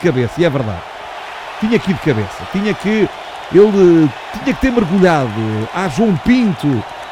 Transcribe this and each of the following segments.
cabeça, e é verdade. Tinha que ir de cabeça. Ele tinha que ter mergulhado. A João Pinto,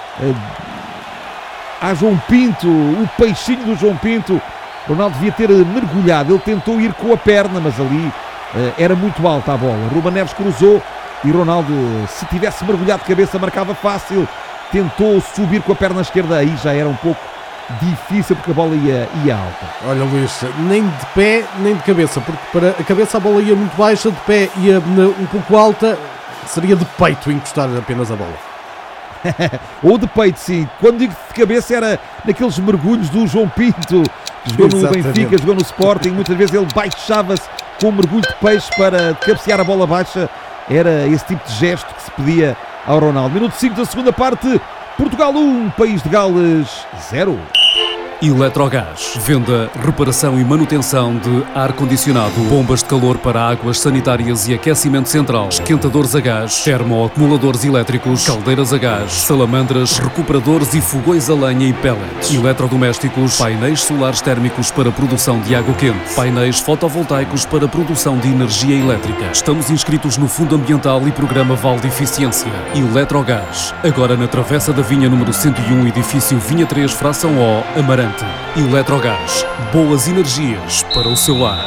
o peixinho do João Pinto. Ronaldo devia ter mergulhado. Ele tentou ir com a perna, mas ali era muito alta a bola. Ruben Neves cruzou e Ronaldo, se tivesse mergulhado de cabeça, marcava fácil. Tentou subir com a perna esquerda, aí já era um pouco difícil porque a bola ia alta. Olha, Luís, nem de pé nem de cabeça, porque para a cabeça a bola ia muito baixa, de pé ia um pouco alta, seria de peito encostar apenas a bola. Ou de peito, sim. Quando digo de cabeça era naqueles mergulhos do João Pinto, que jogou no Benfica, jogou no Sporting, muitas vezes ele baixava-se com um mergulho de peixe para cabecear a bola baixa. Era esse tipo de gesto que se pedia ao Ronaldo. Minuto 5 da segunda parte, Portugal 1, País de Gales 0. Eletrogás. Venda, reparação e manutenção de ar-condicionado, bombas de calor para águas sanitárias e aquecimento central, esquentadores a gás, termoacumuladores elétricos, caldeiras a gás, salamandras, recuperadores e fogões a lenha e pellets, eletrodomésticos, painéis solares térmicos para produção de água quente, painéis fotovoltaicos para produção de energia elétrica. Estamos inscritos no Fundo Ambiental e Programa Vale de Eficiência. Eletrogás. Agora na Travessa da Vinha número 101, edifício Vinha 3, fração O, Amarante. Eletrogás, boas energias para o seu lar.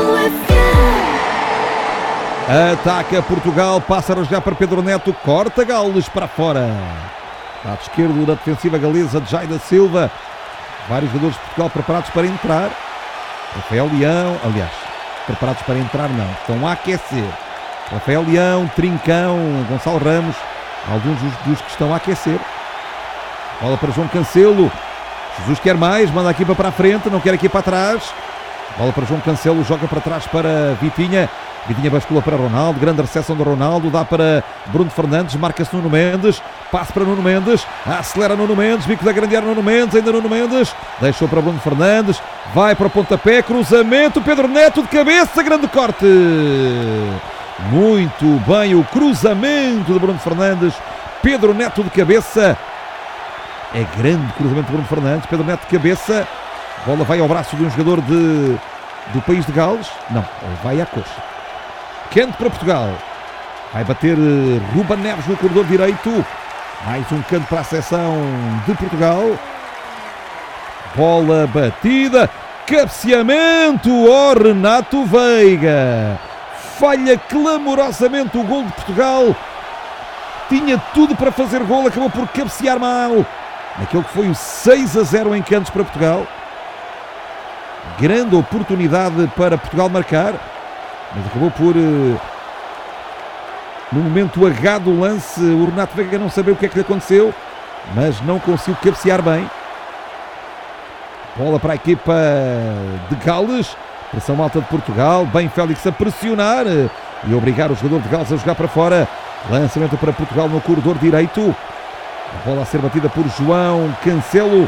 Ataca Portugal, passa a rasgar para Pedro Neto, corta Gales para fora. Lado esquerdo da defensiva galesa de Jair da Silva. Vários jogadores de Portugal preparados para entrar. Rafael Leão, aliás, preparados para entrar não, estão a aquecer. Rafael Leão, Trincão, Gonçalo Ramos, alguns dos que estão a aquecer. Bola para João Cancelo. Jesus quer mais, manda a equipa para a frente, não quer a equipa atrás. Bola para João Cancelo, joga para trás para Vitinha. Vitinha bascula para Ronaldo, grande recepção de Ronaldo, dá para Bruno Fernandes, marca-se Nuno Mendes, passe para Nuno Mendes, acelera Nuno Mendes, bico da grande área Nuno Mendes, ainda Nuno Mendes, deixou para Bruno Fernandes, vai para o pontapé, cruzamento, Pedro Neto de cabeça, grande corte. Muito bem o cruzamento de Bruno Fernandes, Pedro Neto de cabeça. É grande cruzamento de Bruno Fernandes, Pedro Neto de cabeça, bola vai ao braço de um jogador do País de Gales, não, vai à coxa. Canto para Portugal, vai bater Ruben Neves no corredor direito, mais um canto para a seção de Portugal, bola batida, cabeceamento, Renato Veiga, falha clamorosamente o gol de Portugal, tinha tudo para fazer gol, acabou por cabecear mal. Naquele que foi o 6-0 em Cantos para Portugal. Grande oportunidade para Portugal marcar, mas acabou por, no momento H do lance, o Renato Veiga não sabia o que é que lhe aconteceu, mas não conseguiu cabecear bem. Bola para a equipa de Gales, pressão alta de Portugal, bem Félix a pressionar e obrigar o jogador de Gales a jogar para fora. Lançamento para Portugal no corredor direito. A bola a ser batida por João Cancelo.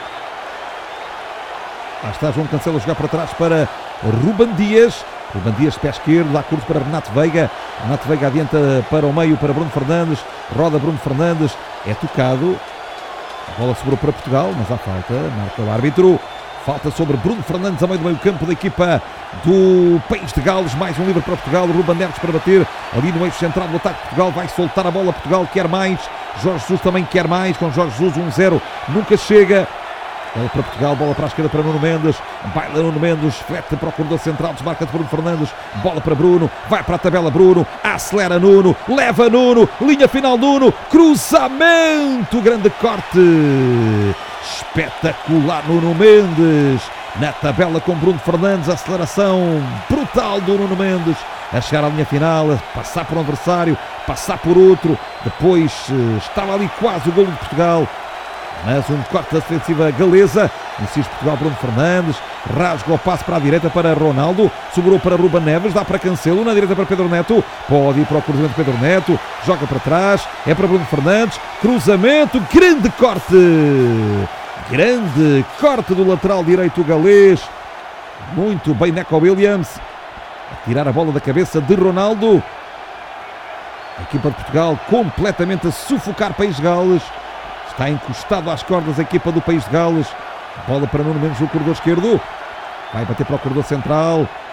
Lá está João Cancelo a jogar para trás para Ruben Dias. Ruben Dias, pé esquerdo, dá curto para Renato Veiga. Renato Veiga adianta para o meio para Bruno Fernandes. Roda Bruno Fernandes, é tocado. A bola sobrou para Portugal, mas há falta. Marca o árbitro. Falta sobre Bruno Fernandes a meio do meio campo da equipa do País de Gales. Mais um livre para Portugal. Ruben Neves para bater ali no eixo central do ataque de Portugal. Vai soltar a bola. Portugal quer mais. Jorge Jesus também quer mais. Com Jorge Jesus 1-0 nunca chega. Bola para Portugal, bola para a esquerda para Nuno Mendes. Baila Nuno Mendes, flete para o corredor central, desmarca de Bruno Fernandes. Bola para Bruno, vai para a tabela Bruno. Acelera Nuno, leva Nuno. Linha final Nuno, cruzamento, grande corte. Espetacular Nuno Mendes. Na tabela com Bruno Fernandes, aceleração brutal do Nuno Mendes. A chegar à linha final, a passar por um adversário, passar por outro. Depois estava ali quase o golo de Portugal. Mas um corte da defensiva galesa. Insiste Portugal, Bruno Fernandes. Rasga o passe para a direita para Ronaldo. Sobrou para Ruben Neves. Dá para Cancelo. Na direita para Pedro Neto. Pode ir para o cruzamento de Pedro Neto. Joga para trás. É para Bruno Fernandes. Cruzamento. Grande corte. Grande corte do lateral direito galês. Muito bem Neco Williams. A tirar a bola da cabeça de Ronaldo. A equipa de Portugal completamente a sufocar País de Gales. Está encostado às cordas a equipa do País de Gales. Bola para Nuno Mendes no corredor esquerdo. Vai bater para o corredor central.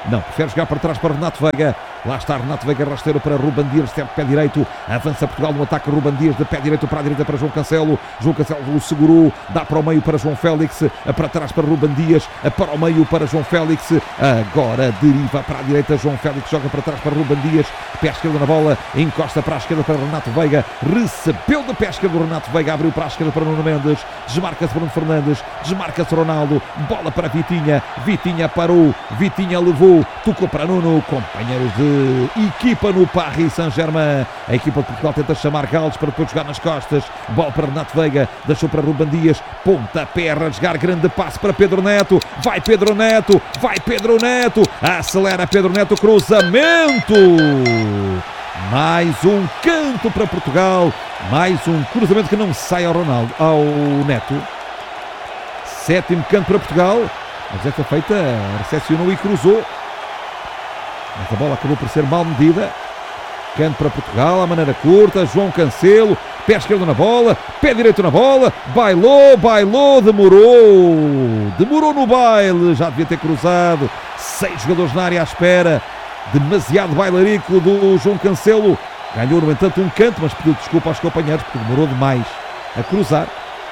Não, prefere jogar para trás para Renato Veiga. Lá está Renato Veiga, rasteiro para Ruben Dias, serve pé direito, avança Portugal no ataque, Ruben Dias de pé direito para a direita para João Cancelo o segurou, dá para o meio para João Félix, para trás para Ruben Dias, para o meio para João Félix, agora deriva para a direita, João Félix joga para trás para Ruben Dias, pé esquerdo na bola, encosta para a esquerda para Renato Veiga, recebeu de pé esquerdo Renato Veiga, abriu para a esquerda para Nuno Mendes, desmarca-se Bruno Fernandes, desmarca-se Ronaldo, bola para Vitinha, Vitinha parou, Vitinha levou, tocou para Nuno, companheiros de equipa no Paris Saint-Germain. A equipa de Portugal tenta chamar Gales para depois jogar nas costas. Bola para Renato Veiga, deixou para Ruben Dias, pontapé, rasgar, grande passe para Pedro Neto. Vai Pedro Neto, acelera Pedro Neto, cruzamento. Mais um canto para Portugal, mais um cruzamento que não sai ao Neto. 7º canto para Portugal, mas desta feita recepcionou e cruzou. Mas a bola acabou por ser mal medida. Canto para Portugal, à maneira curta. João Cancelo, pé esquerdo na bola, pé direito na bola. Bailou, demorou no baile. Já devia ter cruzado. 6 jogadores na área à espera. Demasiado bailarico do João Cancelo. Ganhou, no entanto, um canto, mas pediu desculpa aos companheiros porque demorou demais a cruzar.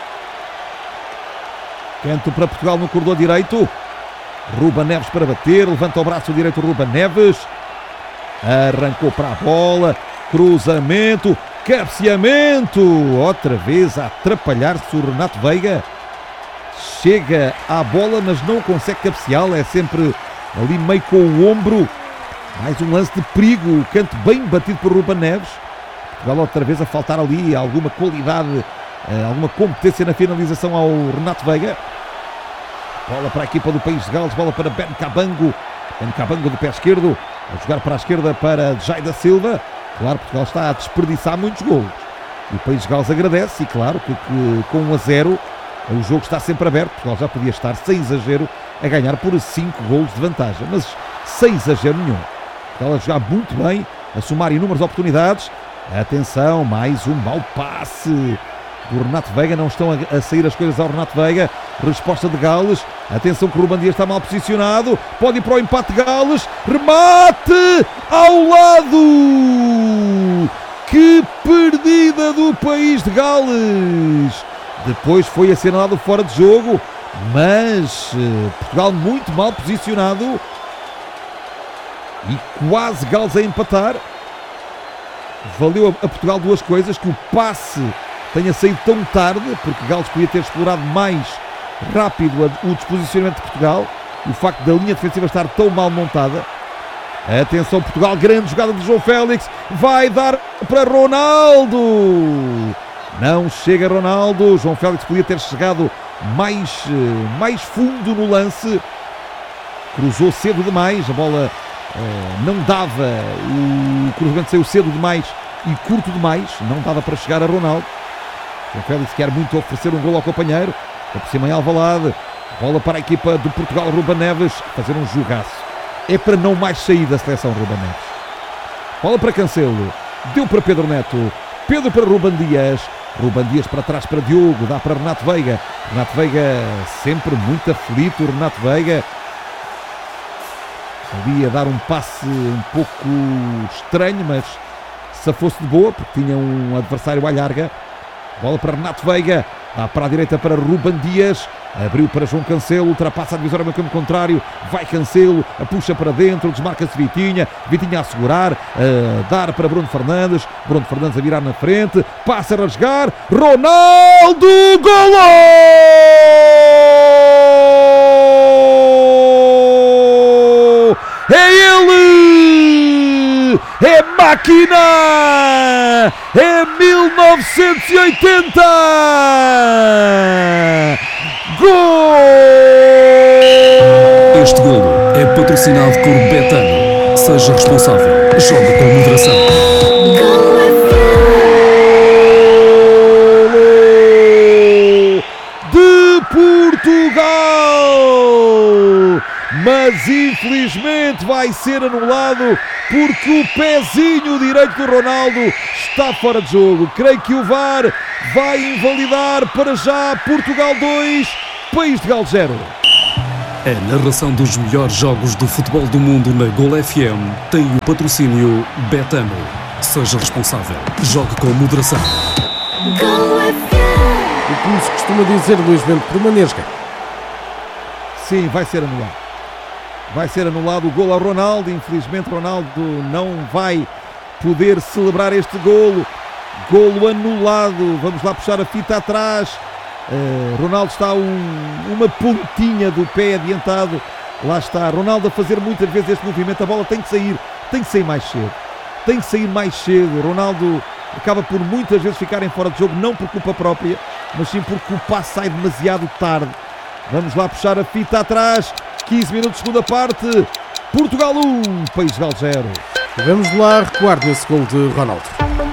Canto para Portugal no corredor direito. Ruben Neves para bater, levanta o braço direito Ruben Neves, arrancou para a bola, cruzamento, cabeceamento, outra vez a atrapalhar-se o Renato Veiga, chega à bola mas não consegue cabeceá-la, é sempre ali meio com o ombro, mais um lance de perigo, canto bem batido por Ruben Neves, Portugal outra vez a faltar ali alguma qualidade, alguma competência na finalização ao Renato Veiga. Bola para a equipa do País de Gales, bola para Ben Cabango de pé esquerdo, a jogar para a esquerda para Jai da Silva. Claro, Portugal está a desperdiçar muitos golos. O País de Gales agradece e claro que com 1-0 o jogo está sempre aberto. Portugal já podia estar, sem exagero, a ganhar por 5 golos de vantagem, mas sem exagero nenhum. Portugal a jogar muito bem, a somar inúmeras oportunidades. Atenção, mais um mau passe do Renato Veiga, não estão a sair as coisas ao Renato Veiga. Resposta de Gales, atenção que o Ruben Dias está mal posicionado, pode ir para o empate Gales, remate ao lado, que perdida do País de Gales, depois foi assinalado fora de jogo, mas Portugal muito mal posicionado e quase Gales a empatar. Valeu a Portugal duas coisas, que o passe tenha saído tão tarde, porque Gales podia ter explorado mais rápido o desposicionamento de Portugal, e o facto da linha defensiva estar tão mal montada. Atenção Portugal, grande jogada de João Félix, vai dar para Ronaldo, não chega Ronaldo. João Félix podia ter chegado mais fundo no lance, cruzou cedo demais, a bola não dava, o cruzamento saiu cedo demais e curto demais, não dava para chegar a Ronaldo. João Félix quer muito oferecer um golo ao companheiro, por cima em Alvalade, bola para a equipa de Portugal, Ruben Neves, fazer um jogaço. É para não mais sair da seleção Ruben Neves. Bola para Cancelo, deu para Pedro Neto, Pedro para Ruben Dias para trás para Diogo, dá para Renato Veiga sempre muito aflito, Renato Veiga ali a dar um passe um pouco estranho, mas se fosse de boa, porque tinha um adversário à larga. Bola para Renato Veiga, dá para a direita para Ruben Dias, abriu para João Cancelo, ultrapassa a divisória no campo contrário, vai Cancelo, a puxa para dentro, desmarca-se Vitinha a segurar, dar para Bruno Fernandes a virar na frente, passa a rasgar, Ronaldo, golo! É ele! É máquina! É 1980! Gol! Este golo é patrocinado por Betano. Seja responsável. Jogue com moderação. De Portugal! Mas infelizmente vai ser anulado porque o pezinho direito do Ronaldo está fora de jogo. Creio que o VAR vai invalidar. Para já Portugal 2, País de Gales 0. A narração dos melhores jogos do futebol do mundo na Gol FM tem o patrocínio Betano. Seja responsável. Jogue com moderação. O que se costuma dizer, Luís Bento, por Manesca. Sim, vai ser anulado. Vai ser anulado o golo ao Ronaldo. Infelizmente Ronaldo não vai poder celebrar este golo. Golo anulado. Vamos lá puxar a fita atrás. Ronaldo está uma pontinha do pé adiantado. Lá está Ronaldo a fazer muitas vezes este movimento. A bola tem que sair mais cedo. Tem que sair mais cedo. Ronaldo acaba por muitas vezes ficarem fora de jogo, não por culpa própria, mas sim porque o passe sai demasiado tarde. Vamos lá puxar a fita atrás. 15 minutos, segunda parte. Portugal 1, País de Gales 0. Vamos lá recuar nesse gol de Ronaldo.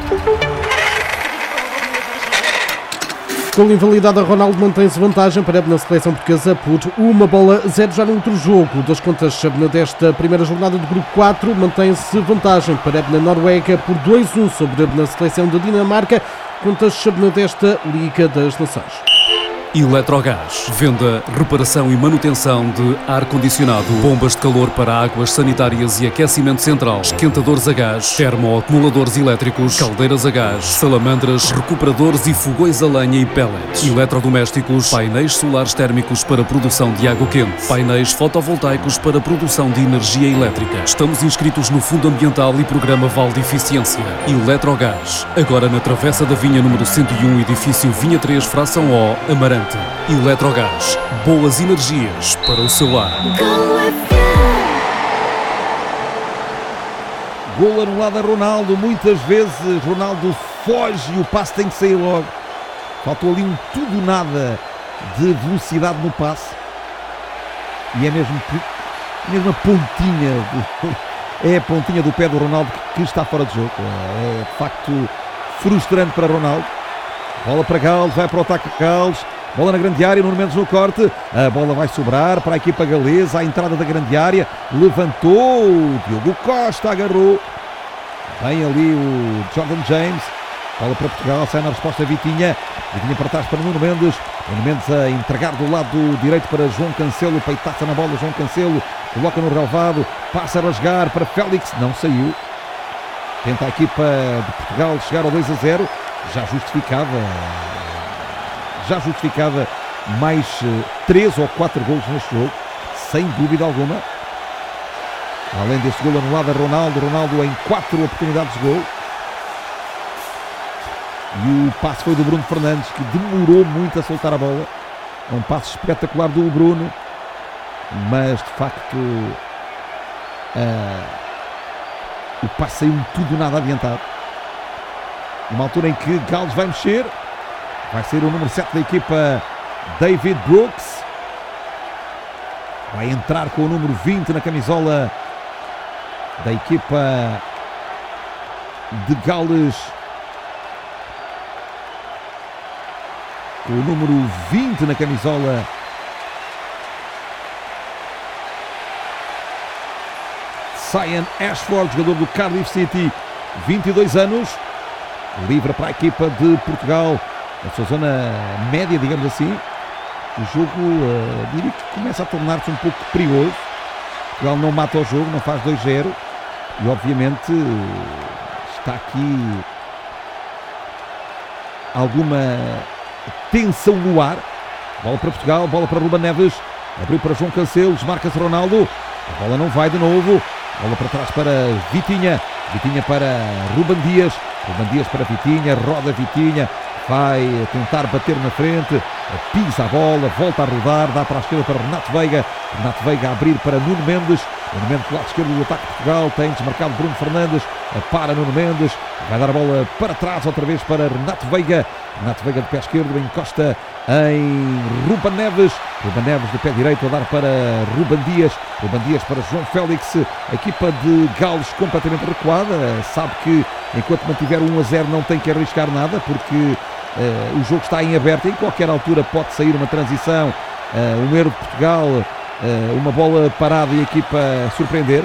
Com invalidada, Ronaldo mantém-se vantagem para na seleção portuguesa por 1-0 já no outro jogo. Das contas desta primeira jornada do Grupo 4, mantém-se vantagem para na Noruega por 2-1 sobre na seleção da Dinamarca. Contas desta Liga das Nações. Eletrogás. Venda, reparação e manutenção de ar-condicionado, bombas de calor para águas sanitárias e aquecimento central, esquentadores a gás, termoacumuladores elétricos, caldeiras a gás, salamandras, recuperadores e fogões a lenha e pellets, eletrodomésticos, painéis solares térmicos para produção de água quente, painéis fotovoltaicos para produção de energia elétrica. Estamos inscritos no Fundo Ambiental e Programa Vale de Eficiência. Eletrogás. Agora na Travessa da Vinha número 101, edifício Vinha 3, fração O, Amarante. Eletrogás. Boas energias para o seu lar. Golo anulado a Ronaldo. Muitas vezes Ronaldo foge e o passe tem que sair logo. Faltou ali um tudo nada de velocidade no passe. E é mesmo a pontinha. É a pontinha do pé do Ronaldo que está fora de jogo. É de facto frustrante para Ronaldo. Bola para Gales, vai para o ataque Gales. Bola na grande área, Nuno Mendes no corte. A bola vai sobrar para a equipa galesa. À entrada da grande área. Levantou. Diogo Costa agarrou. Vem ali o Jordan James. Bola para Portugal. Sai na resposta Vitinha. Vitinha para trás para Nuno Mendes. Nuno Mendes a entregar do lado direito para João Cancelo. Peitaça na bola. João Cancelo coloca no relvado. Passa a rasgar para Félix. Não saiu. Tenta a equipa de Portugal chegar ao 2-0. Já justificava mais 3 ou 4 golos neste jogo, sem dúvida alguma. Além deste golo anulado a Ronaldo em 4 oportunidades de gol. E o passe foi do Bruno Fernandes, que demorou muito a soltar a bola. É um passe espetacular do Bruno, mas de facto o passe saiu tudo nada adiantado. Numa altura em que Gales vai mexer. Vai ser o número 7 da equipa, David Brooks. Vai entrar com o número 20 na camisola da equipa de Gales. O número 20 na camisola Cyan Ashford, jogador do Cardiff City, 22 anos. Livre para a equipa de Portugal. Na sua zona média, digamos assim. O jogo, diria que começa a tornar-se um pouco perigoso. Portugal não mata o jogo, não faz 2-0. E obviamente está aqui alguma tensão no ar. Bola para Portugal, bola para Ruben Neves. Abriu para João Cancelo, desmarca-se Ronaldo. A bola não vai de novo. Bola para trás para Vitinha. Vitinha para Ruben Dias. Ruben Dias para Vitinha, roda Vitinha. Vai tentar bater na frente, pisa a bola, volta a rodar, dá para a esquerda para Renato Veiga. Renato Veiga a abrir para Nuno Mendes. Nuno Mendes do lado esquerdo do ataque de Portugal, tem desmarcado Bruno Fernandes, para Nuno Mendes, vai dar a bola para trás outra vez para Renato Veiga. Renato Veiga de pé esquerdo encosta em Ruben Neves. Ruben Neves de pé direito a dar para Ruben Dias. Ruben Dias para João Félix. A equipa de Gales completamente recuada. Sabe que enquanto mantiver 1-0 não tem que arriscar nada, porque o jogo está em aberto. Em qualquer altura pode sair uma transição, um erro de Portugal, uma bola parada e a equipa surpreender.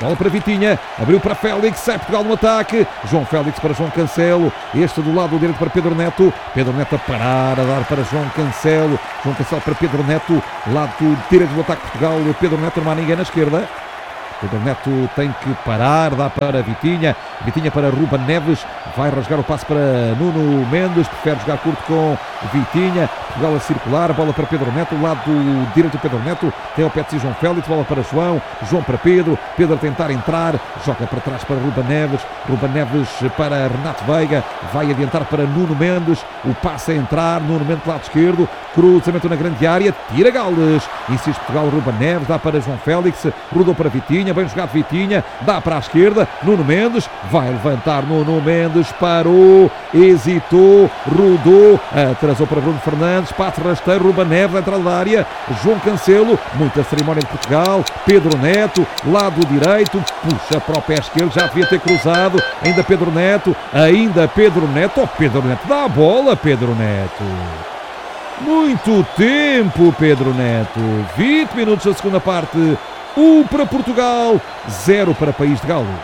Bola para Vitinha, abriu para Félix, sai Portugal no ataque. João Félix para João Cancelo, este do lado direito para Pedro Neto. Pedro Neto a parar, a dar para João Cancelo. João Cancelo para Pedro Neto, lado direito do ataque Portugal. Pedro Neto não há ninguém na esquerda. Pedro Neto tem que parar, dá para Vitinha. Vitinha para Ruben Neves, vai rasgar o passe para Nuno Mendes, prefere jogar curto com Vitinha. Portugal a circular, bola para Pedro Neto, lado direito do Pedro Neto, tem ao pé de si João Félix, bola para João, João para Pedro, Pedro a tentar entrar, joga para trás para Ruben Neves para Renato Veiga, vai adiantar para Nuno Mendes, o passe a entrar, Nuno Mendes lado esquerdo, cruzamento na grande área, tira Gales, insiste Portugal, Ruben Neves, dá para João Félix, rodou para Vitinha, bem jogado Vitinha, dá para a esquerda, Nuno Mendes, vai levantar Nuno Mendes, parou, hesitou, rodou, atrasou para Bruno Fernandes, passe rasteiro, Ruben Neves, entrada da área, João Cancelo, muita cerimónia de Portugal, Pedro Neto, lado direito, puxa para o pé esquerdo, já devia ter cruzado, ainda Pedro Neto, oh Pedro Neto, dá a bola Pedro Neto. Muito tempo Pedro Neto, 20 minutos da segunda parte, 1 para Portugal, 0 para País de Gales.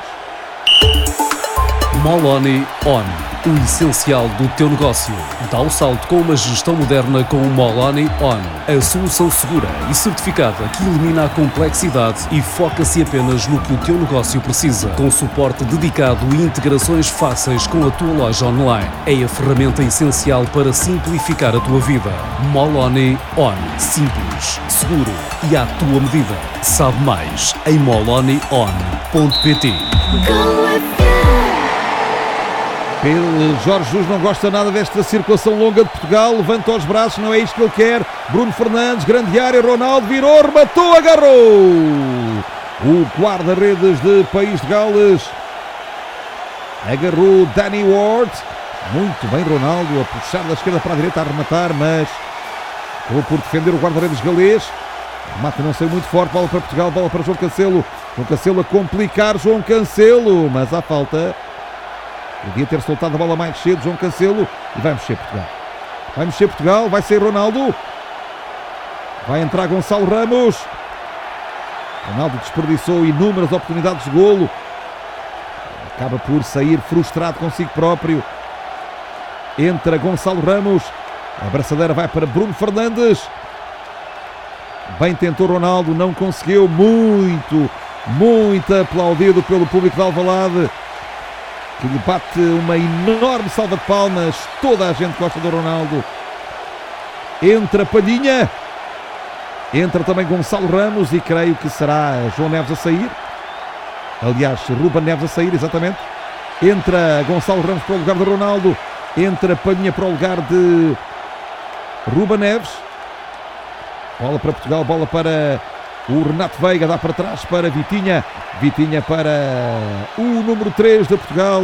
Moloni On, o essencial do teu negócio. Dá o salto com uma gestão moderna com o Moloni On, a solução segura e certificada que elimina a complexidade e foca-se apenas no que o teu negócio precisa, com suporte dedicado e integrações fáceis com a tua loja online. É a ferramenta essencial para simplificar a tua vida. Moloni On, simples, seguro e à tua medida. Sabe mais em molonion.pt. Jorge Jesus não gosta nada desta circulação longa de Portugal, levanta os braços, não é isto que ele quer. Bruno Fernandes, grande área, Ronaldo virou, rematou, agarrou. O guarda-redes de País de Gales agarrou Danny Ward, muito bem Ronaldo, a puxar da esquerda para a direita, a arrematar, mas acabou por defender o guarda-redes galês. Remata não saiu muito forte, bola para Portugal, bola para João Cancelo. João Cancelo a complicar João Cancelo, mas há falta. Podia ter soltado a bola mais cedo, João Cancelo, e vai mexer Portugal. Vai mexer Portugal, vai sair Ronaldo. Vai entrar Gonçalo Ramos. Ronaldo desperdiçou inúmeras oportunidades de golo. Acaba por sair frustrado consigo próprio. Entra Gonçalo Ramos. A abraçadeira vai para Bruno Fernandes. Bem tentou Ronaldo, não conseguiu. Muito aplaudido pelo público de Alvalade, que lhe bate uma enorme salva de palmas. Toda a gente gosta do Ronaldo. Entra Palhinha. Entra também Gonçalo Ramos e creio que será João Neves a sair. Aliás, Ruben Neves a sair, exatamente. Entra Gonçalo Ramos para o lugar de Ronaldo. Entra Palhinha para o lugar de Ruben Neves. Bola para Portugal, bola para o Renato Veiga, dá para trás para Vitinha. Vitinha para o número 3 de Portugal.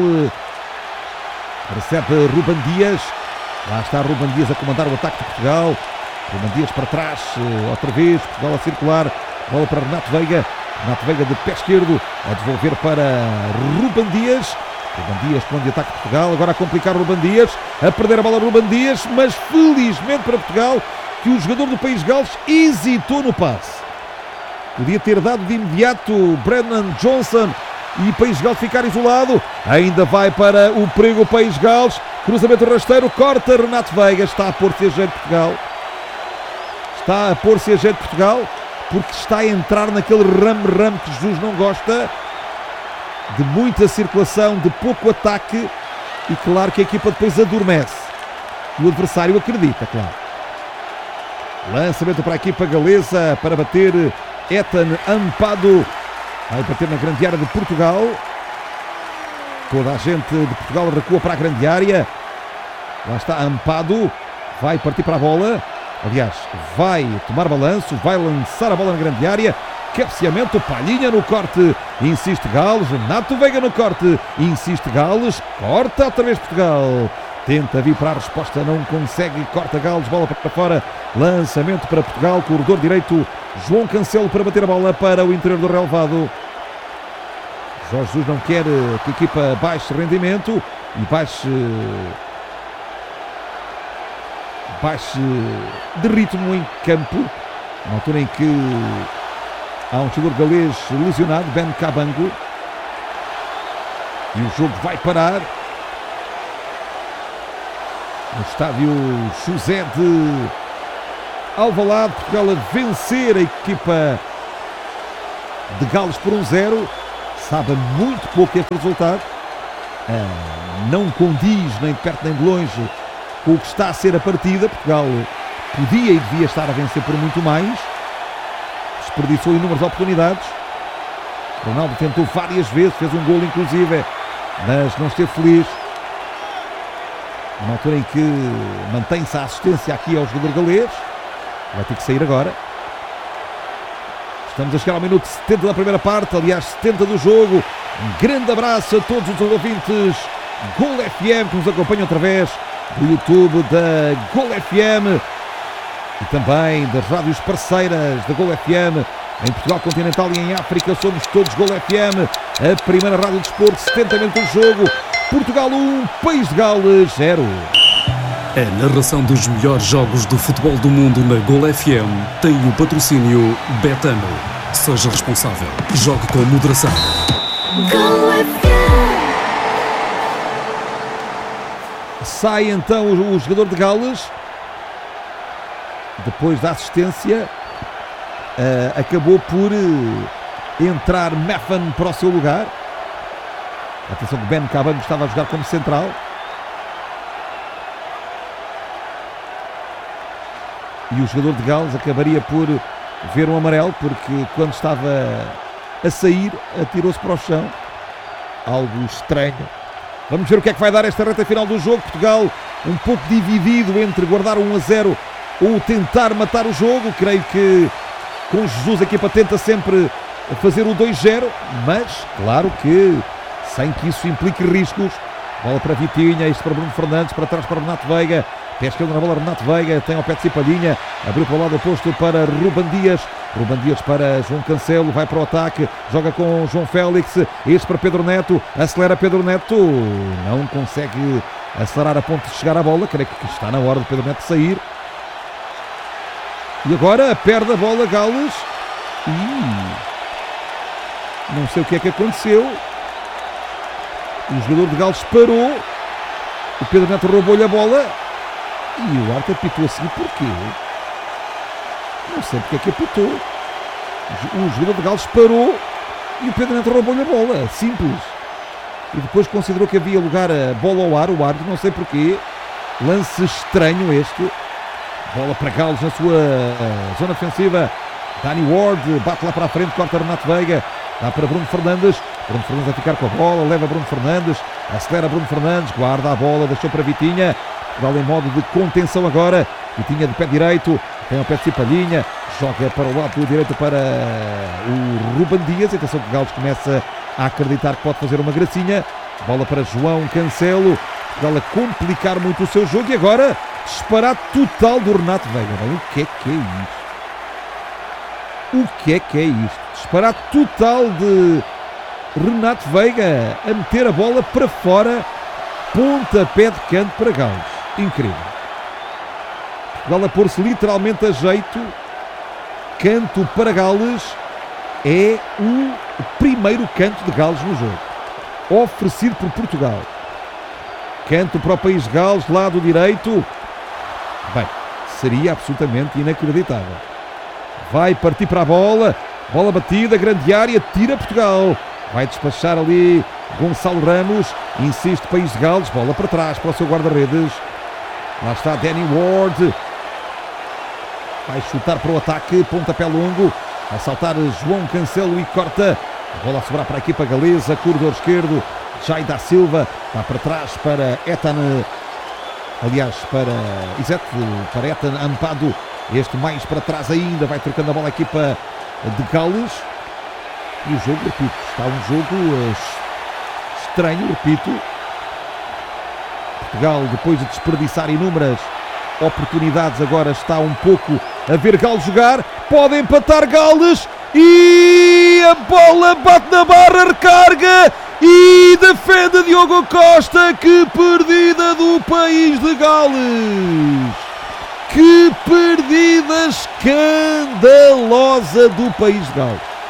Recebe Ruben Dias. Lá está Ruben Dias a comandar o ataque de Portugal. Ruben Dias para trás, outra vez. Portugal a circular. Bola para Renato Veiga. Renato Veiga de pé esquerdo a devolver para Ruben Dias. Ruben Dias com o ataque de Portugal. Agora a complicar Ruben Dias. A perder a bola Ruben Dias. Mas felizmente para Portugal que o jogador do País de Gales hesitou no passe. Podia ter dado de imediato Brennan Johnson e País de Gales ficar isolado. Ainda vai para o perigo o País de Gales. Cruzamento rasteiro, corta Renato Veiga. Está a pôr-se a jeito Portugal. Está a pôr-se a jeito Portugal, porque está a entrar naquele ramo que Jesus não gosta, de muita circulação, de pouco ataque, e claro que a equipa depois adormece. E o adversário acredita, claro. Lançamento para a equipa galesa para bater Ethan Ampado. Vai bater na grande área de Portugal. Toda a gente de Portugal recua para a grande área. Lá está Ampado. Vai partir para a bola. Aliás, vai tomar balanço. Vai lançar a bola na grande área. Cabeceamento, Palhinha no corte. Insiste Gales. Renato Veiga no corte. Insiste Gales. Corta outra vez Portugal. Tenta vir para a resposta, não consegue, corta Gales, bola para fora, lançamento para Portugal, corredor direito, João Cancelo para bater a bola para o interior do relevado. Jorge Jesus não quer que a equipa baixe rendimento e baixe de ritmo em campo, na altura em que Há um jogador galês lesionado, Ben Cabango. E o jogo vai parar no estádio José de Alvalade. Portugal a vencer a equipa de Gales por 1-0. Sabe muito pouco este resultado. Não condiz nem de perto nem de longe com o que está a ser a partida. Portugal podia e devia estar a vencer por muito mais. Desperdiçou inúmeras oportunidades. Ronaldo tentou várias vezes, fez um golo inclusive, mas não esteve feliz. Numa altura em que mantém-se a assistência aqui ao jogador galês. Vai ter que sair agora. Estamos a chegar ao minuto 70 da primeira parte, aliás 70 do jogo. Um grande abraço a todos os ouvintes Gol FM que nos acompanham através do YouTube da Gol FM e também das rádios parceiras da Gol FM em Portugal continental e em África. Somos todos Gol FM, a primeira rádio de desporto. 70 minutos do jogo. Portugal 1, País de Gales 0. A narração dos melhores jogos do futebol do mundo na Gol FM tem o patrocínio Betano. Seja responsável. Jogue com moderação. Gol FM. Sai então o jogador de Gales. Depois da assistência, acabou por entrar Meffan para o seu lugar. Atenção que Ben Cabango estava a jogar como central. E o jogador de Gales acabaria por ver um amarelo, porque quando estava a sair, atirou-se para o chão. Algo estranho. Vamos ver o que é que vai dar esta reta final do jogo. Portugal um pouco dividido entre guardar 1-0 ou tentar matar o jogo. Creio que com Jesus a equipa tenta sempre fazer o 2-0, mas claro que sem que isso implique riscos. Bola para Vitinha, isto para Bruno Fernandes, para trás para Renato Veiga. Pé esquerdo na bola, Renato Veiga, tem ao pé de si Palhinha, abriu para o lado oposto para Ruben Dias para João Cancelo, vai para o ataque, joga com João Félix, este para Pedro Neto, acelera Pedro Neto, não consegue acelerar a ponto de chegar à bola, creio que está na hora de Pedro Neto sair. E agora perde a bola Gales e não sei o que é que aconteceu. O jogador de Gales parou, o Pedro Neto roubou-lhe a bola. E o árbitro apitou a seguir porquê? Não sei porque é que apitou. O jogador de Gales parou e o Pedro Neto roubou-lhe a bola. Simples. E depois considerou que havia lugar a bola ao ar, o árbitro, não sei porquê. Lance estranho este. Bola para Gales na sua zona defensiva. Danny Ward bate lá para a frente, corta Renato Veiga. Dá para Bruno Fernandes. Bruno Fernandes a ficar com a bola, leva Bruno Fernandes. Acelera Bruno Fernandes, guarda a bola, deixou para Vitinha. Portugal em modo de contenção agora. Vitinha de pé direito, tem ao pé de si Palhinha, joga para o lado direito para o Ruben Dias. Atenção que o Gales começa a acreditar que pode fazer uma gracinha. Bola para João Cancelo. Portugal a complicar muito o seu jogo e agora disparate total do Renato Veiga. O que é isto? O que é isto? Disparate total de Renato Veiga a meter a bola para fora. Pontapé de canto para Gales. Incrível. Portugal a pôr-se literalmente a jeito. Canto para Gales. É o primeiro canto de Gales no jogo, oferecido por Portugal. Canto para o País de Gales, lado direito. Bem, seria absolutamente inacreditável. Vai partir para a bola. Bola batida, grande área, tira Portugal. Vai despachar ali Gonçalo Ramos. Insiste País de Gales, bola para trás para o seu guarda-redes. Lá está Danny Ward. Vai chutar para o ataque, pontapé longo. Vai saltar João Cancelo e corta. A bola a sobrar para a equipa galesa, corredor esquerdo. Jai da Silva, vai para trás para Ethan. Aliás, para Ethan Ampado. Este mais para trás ainda, vai trocando a bola a equipa de Gales. E o jogo, repito, está um jogo estranho, repito. Portugal, depois de desperdiçar inúmeras oportunidades, agora está um pouco a ver Gales jogar. Pode empatar Gales e a bola bate na barra, recarga e defende Diogo Costa. Que perdida do País de Gales! Que perdida escandalosa do País de Gales!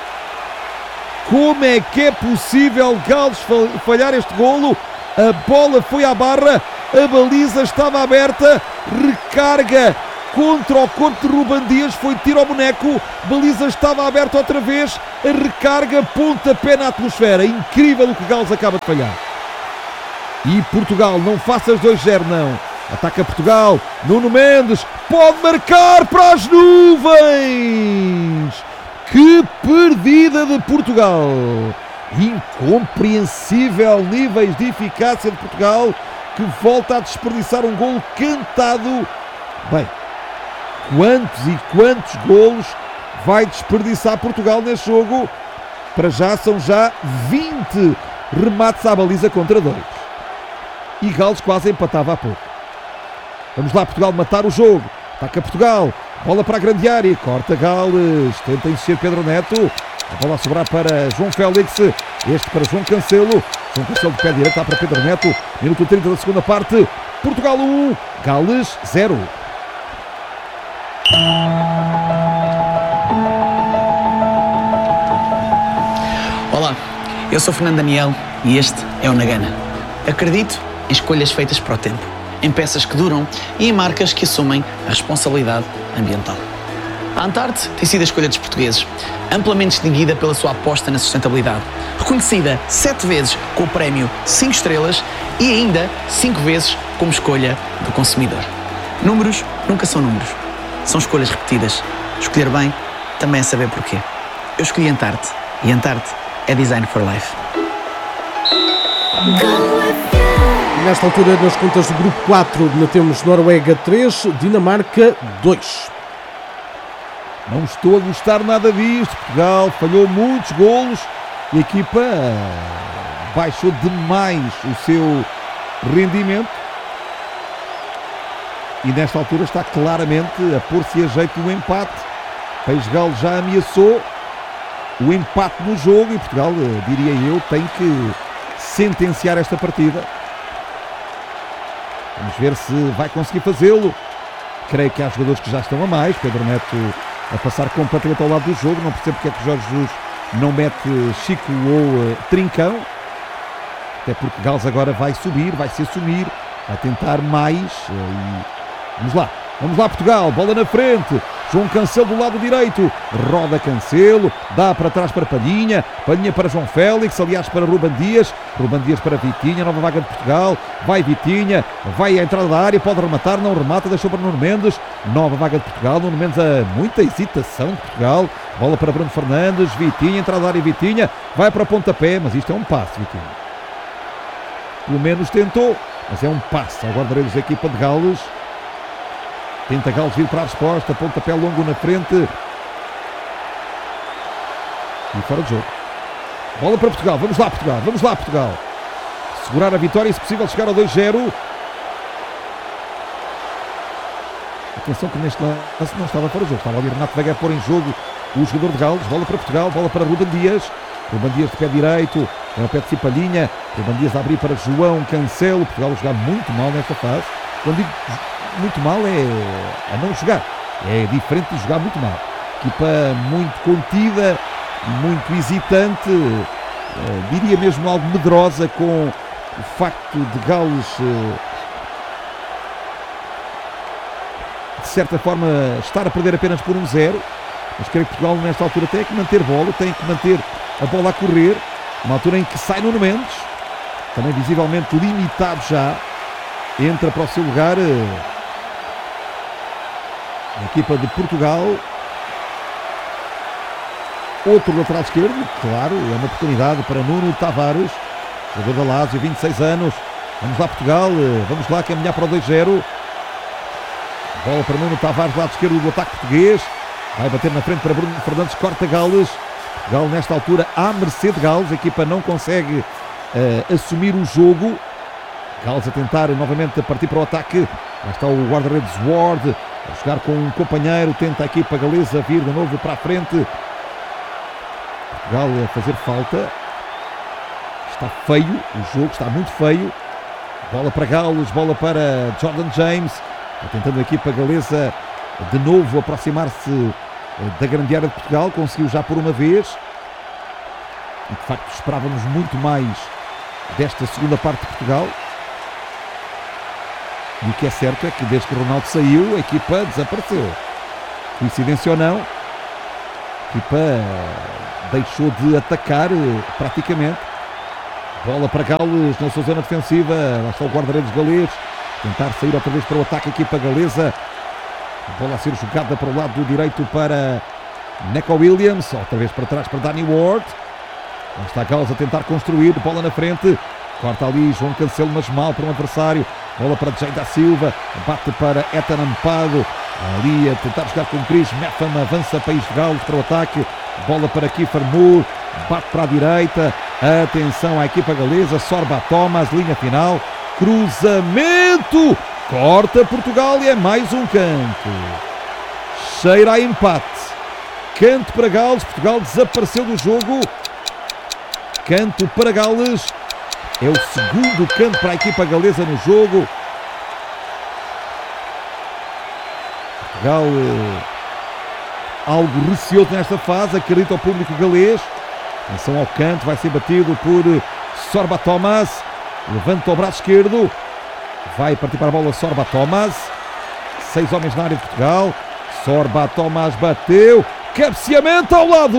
Como é que é possível Gales falhar este golo? A bola foi à barra, a baliza estava aberta, recarga contra o corpo de Ruben Dias, foi tiro ao boneco, baliza estava aberta outra vez, a recarga, pontapé na atmosfera. Incrível o que Gales acaba de falhar. E Portugal, não faças 2-0 não. Ataca Portugal, Nuno Mendes, pode marcar para as nuvens. Que perdida de Portugal. Incompreensível níveis de eficácia de Portugal, que volta a desperdiçar um golo cantado. Bem, quantos e quantos golos vai desperdiçar Portugal neste jogo? Para já são já 20 remates à baliza contra 2. E Gales quase empatava há pouco. Vamos lá, Portugal matar o jogo. Ataca Portugal, bola para a grande área, corta Gales, tenta insistir Pedro Neto. A bola a sobrar para João Félix, este para João Cancelo. João Cancelo de pé direito, está para Pedro Neto. Minuto 30 da segunda parte. Portugal 1, Gales 0. Olá, eu sou Fernando Daniel e este é o Nagana. Acredito em escolhas feitas para o tempo, em peças que duram e em marcas que assumem a responsabilidade ambiental. A Antarte tem sido a escolha dos portugueses, amplamente distinguida pela sua aposta na sustentabilidade, reconhecida 7 vezes com o prémio 5 estrelas e ainda 5 vezes como escolha do consumidor. Números nunca são números, são escolhas repetidas. Escolher bem também é saber porquê. Eu escolhi Antarte e Antarte é Design for Life. Nesta altura, nas contas do grupo 4, temos Noruega 3, Dinamarca 2. Não estou a gostar nada disto. Portugal falhou muitos golos e a equipa baixou demais o seu rendimento. E nesta altura está claramente a pôr-se a jeito do empate. País de Gales já ameaçou o empate no jogo e Portugal, diria eu, tem que sentenciar esta partida. Vamos ver se vai conseguir fazê-lo. Creio que há jogadores que já estão a mais. Pedro Neto a passar completamente ao lado do jogo. Não percebo porque é que Jorge Jesus não mete Chico ou Trincão. Até porque Gales agora vai subir, vai se assumir, vai tentar mais. Vamos lá Portugal, bola na frente. João Cancelo do lado direito, roda Cancelo, dá para trás para Palhinha, Palhinha para João Félix, aliás para Ruben Dias para Vitinha, nova vaga de Portugal, vai Vitinha, vai à entrada da área, pode rematar, não remata, deixou para Nuno Mendes, nova vaga de Portugal, Nuno Mendes a muita hesitação de Portugal, bola para Bruno Fernandes, Vitinha, entrada da área Vitinha, vai para o pontapé, mas isto é um passe Vitinha. Pelo menos tentou, mas é um passe ao guarda-redes da equipa de Gales. Tenta Gales vir para a resposta, pontapé longo na frente. E fora de jogo. Bola para Portugal, vamos lá Portugal. Segurar a vitória e se possível chegar ao 2-0. Atenção que neste lance não estava fora de jogo. Estava ali Renato Veiga a pôr em jogo o jogador de Gales. Bola para Portugal, bola para Ruben Dias. Ruben Dias de pé direito, é o pé de Cipalhinha. Ruben Dias a abrir para João Cancelo. Portugal a jogar muito mal nesta fase. Quando digo muito mal é a não jogar. É diferente de jogar muito mal. Equipa muito contida, muito hesitante, diria mesmo algo medrosa, com o facto de Gales de certa forma estar a perder apenas por 1-0, mas creio que Portugal nesta altura tem que manter bola, tem que manter a bola a correr, uma altura em que sai Nuno Mendes, também visivelmente limitado já, entra para o seu lugar a equipa de Portugal. Outro lateral esquerdo, claro, é uma oportunidade para Nuno Tavares, jogador da Lazio, 26 anos. Vamos lá Portugal, vamos lá caminhar para o 2-0. Bola para Nuno Tavares, lado esquerdo do ataque português. Vai bater na frente para Bruno Fernandes, corta Gales. Gales nesta altura à mercê de Gales, a equipa não consegue assumir o jogo. Gales a tentar novamente partir para o ataque. Lá está o guarda-redes Ward a jogar com um companheiro, tenta a equipa galesa vir de novo para a frente. Portugal a fazer falta. Está feio o jogo, está muito feio. Bola para Gales, bola para Jordan James. Está tentando a equipa galesa de novo aproximar-se da grande área de Portugal. Conseguiu já por uma vez. E de facto esperávamos muito mais desta segunda parte de Portugal. E o que é certo é que desde que o Ronaldo saiu, a equipa desapareceu. Coincidência ou não, a equipa deixou de atacar praticamente. Bola para Gales na sua zona defensiva. Lá está o guarda-redes galês. Tentar sair outra vez para o ataque a equipa galesa. A bola a ser jogada para o lado direito para Neco Williams. Outra vez para trás para Danny Ward. Lá está Gales a tentar construir. Bola na frente. Corta ali João Cancelo, mas mal para um adversário. Bola para Jay da Silva. Bate para Ethan Ampado. Ali a tentar jogar com Chris Metham. Avança País de Gales para o ataque. Bola para Kiefer Moore. Bate para a direita. Atenção à equipa galesa. Sorba Thomas. Linha final. Cruzamento. Corta Portugal e é mais um canto. Cheira a empate. Canto para Gales. Portugal desapareceu do jogo. Canto para Gales. É o segundo canto para a equipa galesa no jogo. Portugal algo receoso nesta fase. Acredita ao público galês. Atenção ao canto. Vai ser batido por Sorba Thomas. Levanta o braço esquerdo. Vai partir para a bola Sorba Thomas. 6 homens na área de Portugal. Sorba Thomas bateu. Cabeceamento ao lado.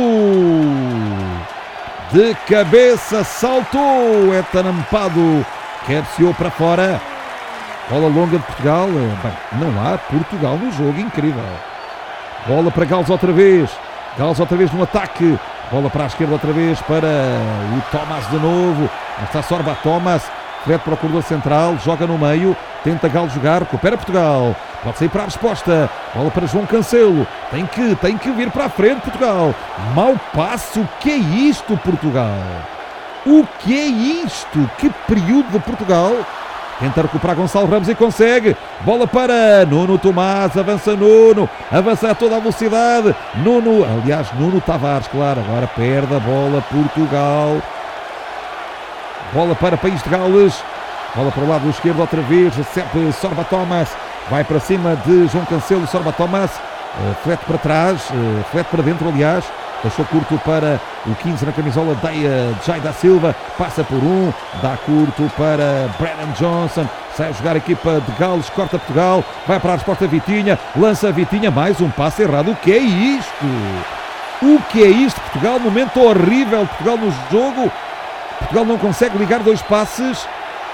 De cabeça saltou. Ethan Ampado. Cabeceou para fora. Bola longa de Portugal. Bem, não há Portugal no jogo. Incrível. Bola para Gales outra vez. Gales outra vez no ataque. Bola para a esquerda outra vez para o Thomas de novo. Está Sorba Thomas. Frete para o corredor central. Joga no meio. Tenta Gales jogar. Recupera Portugal. Pode sair para a resposta. Bola para João Cancelo. Tem que vir para a frente Portugal. Mau passo. O que é isto, Portugal? O que é isto? Que período de Portugal. Tenta recuperar Gonçalo Ramos e consegue. Bola para Nuno Tomás. Avança Nuno. Avança a toda a velocidade. Nuno Tavares, claro. Agora perde a bola Portugal. Bola para País de Gales. Bola para o lado esquerdo outra vez. Recebe Sorba Thomas. Vai para cima de João Cancelo. Sorba Thomas. Flete para trás. Flete para dentro, aliás. Deixou curto para o 15 na camisola Jay da Silva. Passa por um. Dá curto para Brennan Johnson. Sai a jogar a equipa de Gales. Corta Portugal. Vai para a resposta Vitinha. Lança Vitinha. Mais um passe errado. O que é isto? O que é isto? Portugal, momento horrível. Portugal no jogo. Portugal não consegue ligar 2 passes.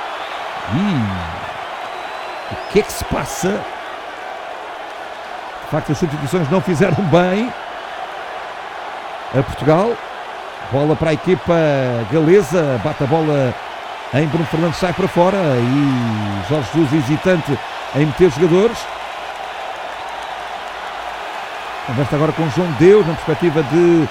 O que é que se passa? De facto, as substituições não fizeram bem a Portugal. Bola para a equipa galesa. Bate a bola em Bruno Fernandes, sai para fora. E Jorge Jesus hesitante em meter jogadores. Conversa agora com João Deus na perspectiva de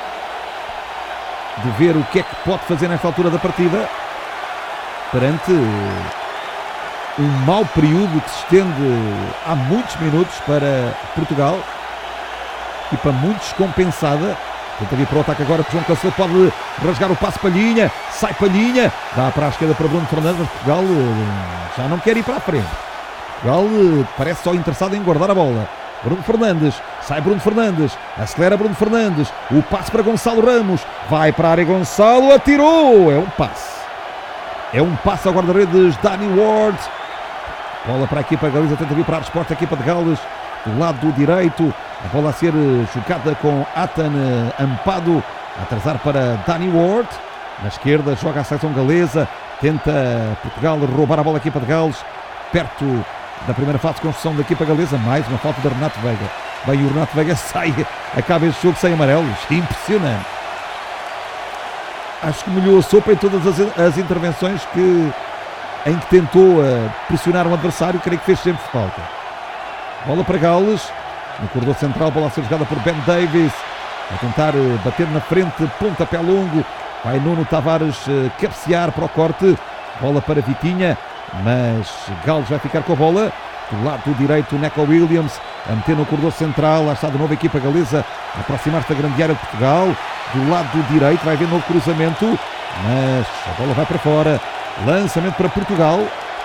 ver o que é que pode fazer nesta altura da partida perante um mau período que se estende há muitos minutos para Portugal. Equipa muito descompensada. Tenta vir para o ataque agora. João Cancelo pode rasgar o passe. Palhinha. Sai Palhinha. Dá para a esquerda para Bruno Fernandes. Mas Portugal já não quer ir para a frente. Portugal parece só interessado em guardar a bola. Bruno Fernandes. Sai Bruno Fernandes. Acelera Bruno Fernandes. O passe para Gonçalo Ramos. Vai para a área Gonçalo. Atirou. É um passe. É um passe ao guarda-redes Danny Ward. Bola para a equipa galesa. Tenta vir para a resposta. A equipa de Gales do lado direito. A bola a ser jogada com Ethan Ampado. A atrasar para Danny Ward. Na esquerda joga a seleção galesa. Tenta Portugal roubar a bola à equipa de Gales. Perto da primeira fase de construção da equipa galesa. Mais uma falta de Renato Veiga. Bem, o Renato Veiga sai. Acaba este jogo sem amarelos. Impressionante. Acho que molhou a sopa em todas as intervenções em que tentou pressionar um adversário. Creio que fez sempre falta. Bola para Gales. No corredor central, bola a ser jogada por Ben Davies. A tentar bater na frente, pontapé longo. Vai Nuno Tavares cabecear para o corte. Bola para Vitinha. Mas Gales vai ficar com a bola. Do lado direito, Neco Williams a meter no corredor central. Lá está de novo a equipa galesa a aproximar-se da grande área de Portugal. Do lado direito vai haver novo cruzamento. Mas a bola vai para fora. Lançamento para Portugal.